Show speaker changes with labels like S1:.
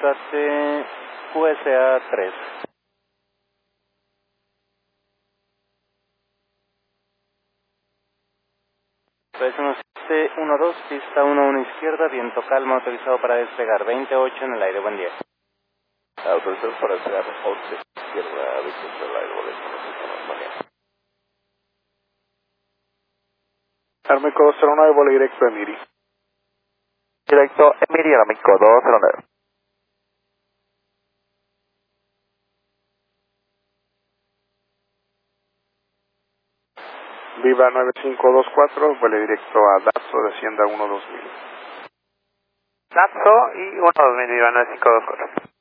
S1: SAT USA 3. Operación 12, pista 11 izquierda, viento calma, autorizado para despegar 28 en el aire, buen día.
S2: Autorizado para despegar 11 izquierda, viento en el aire, buen día.
S3: Armico 209, vuelo directo Emiri.
S4: Directo Emiri, Armico 209.
S3: Viva 9524, vuelo directo a Datso, descienda 12000.
S4: Datso y 12000, Viva 9524.